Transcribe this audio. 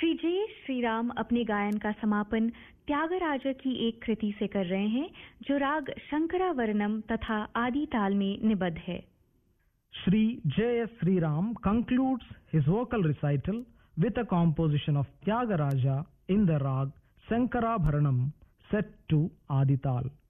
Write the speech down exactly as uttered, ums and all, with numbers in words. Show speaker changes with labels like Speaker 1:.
Speaker 1: श्री जे श्रीराम अपने गायन का समापन त्यागराज की एक कृति से कर रहे हैं जो राग शंकरावरणम तथा आदि ताल में निबद्ध है।
Speaker 2: Shri J S Sriram concludes his vocal recital with a composition of Tyagaraja in the rag Sankarabharanam set to Adi Tal.